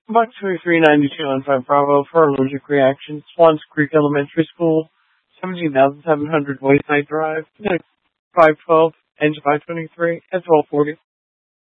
Box 2392 on 5 Bravo for allergic reaction. Swans Creek Elementary School, 17,700 Wayside Drive, 512, Engine 523, at 1240.